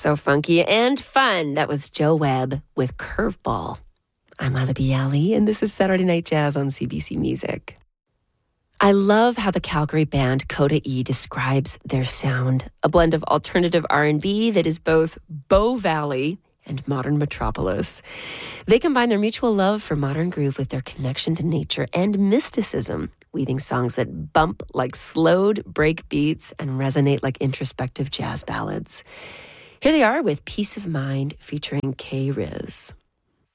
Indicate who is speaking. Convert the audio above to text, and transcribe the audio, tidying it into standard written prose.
Speaker 1: So funky and fun. That was Joe Webb with Curveball. I'm Lila Bialy, and this is Saturday Night Jazz on CBC Music. I love how the Calgary band Coda E describes their sound, a blend of alternative R&B that is both Bow Valley and modern metropolis. They combine their mutual love for modern groove with their connection to nature and mysticism, weaving songs that bump like slowed break beats and resonate like introspective jazz ballads. Here they are with Peace of Mind featuring K-Riz.